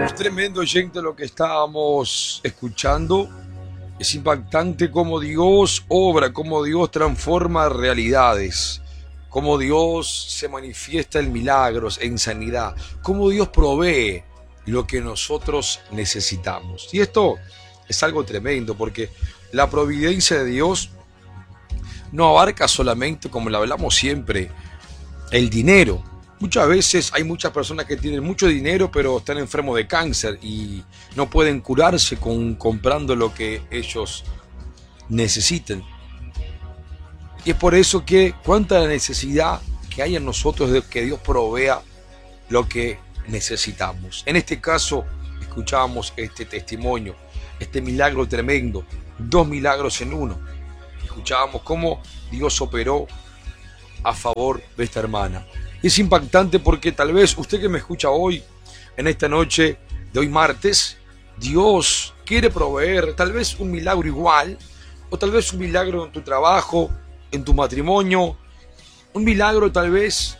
Es tremendo, oyente, lo que estábamos escuchando. Es impactante cómo Dios obra, cómo Dios transforma realidades, cómo Dios se manifiesta en milagros, en sanidad, cómo Dios provee lo que nosotros necesitamos. Y esto es algo tremendo porque la providencia de Dios no abarca solamente, como le hablamos siempre, el dinero. Muchas veces hay muchas personas que tienen mucho dinero pero están enfermos de cáncer y no pueden curarse comprando lo que ellos necesiten. Y es por eso que cuánta la necesidad que hay en nosotros de que Dios provea lo que necesitamos. En este caso escuchábamos este testimonio, este milagro tremendo, 2 milagros en uno. Escuchábamos cómo Dios operó a favor de esta hermana. Es impactante porque tal vez usted que me escucha hoy, en esta noche de hoy martes, Dios quiere proveer tal vez un milagro igual, o tal vez un milagro en tu trabajo, en tu matrimonio, un milagro tal vez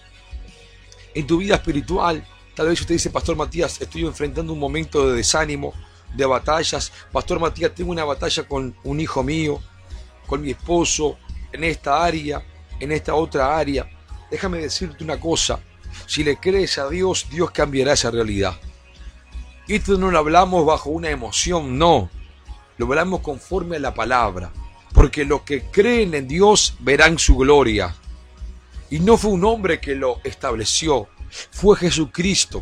en tu vida espiritual. Tal vez usted dice: Pastor Matías, estoy enfrentando un momento de desánimo, de batallas. Pastor Matías, tengo una batalla con un hijo mío, con mi esposo, en esta área, en esta otra área. Déjame decirte una cosa: si le crees a Dios, Dios cambiará esa realidad. Y esto no lo hablamos bajo una emoción, no. Lo hablamos conforme a la palabra. Porque los que creen en Dios verán su gloria. Y no fue un hombre que lo estableció, fue Jesucristo.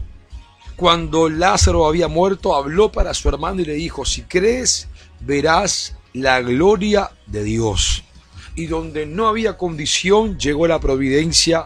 Cuando Lázaro había muerto, habló para su hermano y le dijo: si crees, verás la gloria de Dios. Y donde no había condición, llegó la providencia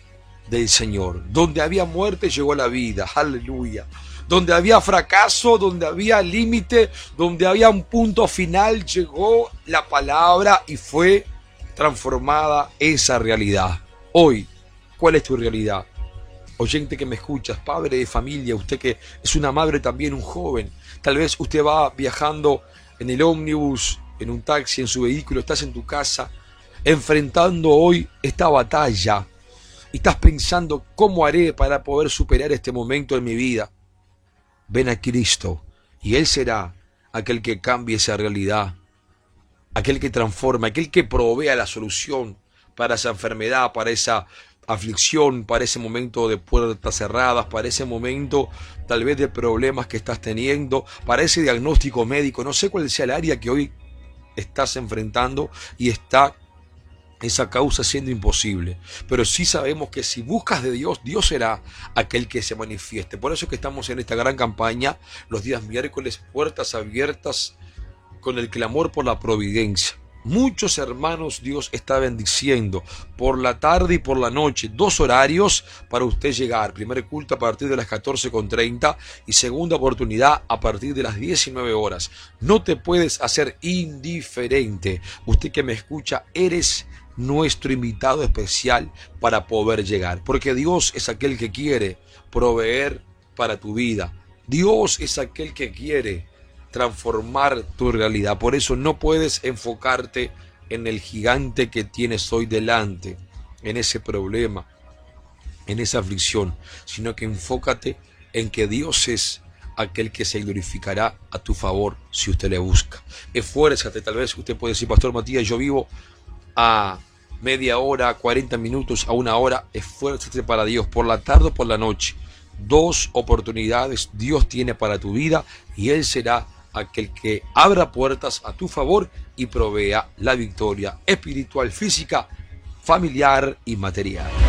del Señor. Donde había muerte, llegó la vida. Aleluya. Donde había fracaso, donde había límite, donde había un punto final, llegó la palabra y fue transformada esa realidad. Hoy, ¿cuál es tu realidad? Oyente que me escuchas, padre de familia, usted que es una madre también, un joven. Tal vez usted va viajando en el ómnibus, en un taxi, en su vehículo, estás en tu casa, enfrentando hoy esta batalla. Y estás pensando: ¿cómo haré para poder superar este momento en mi vida? Ven a Cristo y Él será aquel que cambie esa realidad, aquel que transforma, aquel que provea la solución para esa enfermedad, para esa aflicción, para ese momento de puertas cerradas, para ese momento tal vez de problemas que estás teniendo, para ese diagnóstico médico. No sé cuál sea el área que hoy estás enfrentando y está esa causa siendo imposible, pero sí sabemos que si buscas de Dios, Dios será aquel que se manifieste. Por eso es que estamos en esta gran campaña los días miércoles, puertas abiertas, con el clamor por la providencia. Muchos hermanos Dios está bendiciendo por la tarde y por la noche, 2 horarios para usted llegar. Primer culto a partir de las 14:30 y segunda oportunidad a partir de las 19 horas. No te puedes hacer indiferente. Usted que me escucha, eres nuestro invitado especial para poder llegar, porque Dios es aquel que quiere proveer para tu vida. Dios es aquel que quiere transformar tu realidad. Por eso no puedes enfocarte en el gigante que tienes hoy delante, en ese problema, en esa aflicción, sino que enfócate en que Dios es aquel que se glorificará a tu favor si usted le busca. Esfuérzate. Tal vez usted puede decir: Pastor Matías, yo vivo a media hora, 40 minutos, a 1 hora. Esfuérzate para Dios, por la tarde o por la noche. 2 oportunidades Dios tiene para tu vida y Él será aquel que abra puertas a tu favor y provea la victoria espiritual, física, familiar y material.